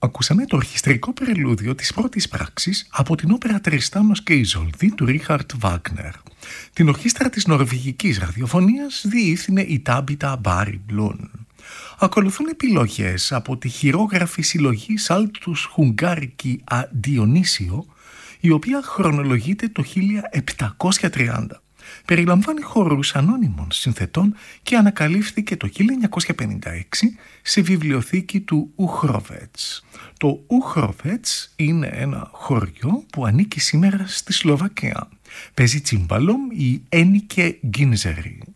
Ακούσαμε το ορχιστρικό πρελούδιο της πρώτης πράξης από την όπερα Τριστάνος και Ιζολδή του Ρίχαρτ Βάγνερ. Την ορχήστρα της νορβηγικής ραδιοφωνίας διεύθυνε η Τάμπιτα Μπάρι Μπλουν. Ακολουθούν επιλογές από τη χειρόγραφη συλλογή Σάλτους Χουγγάρικη Α Διονύσιο, η οποία χρονολογείται το 1730. Περιλαμβάνει χορούς ανώνυμων συνθετών και ανακαλύφθηκε το 1956 σε βιβλιοθήκη του Ούχροβετς. Το Ούχροβετς είναι ένα χωριό που ανήκει σήμερα στη Σλοβακία. Παίζει τσίμπαλο η Ένικε Γκίνζερη.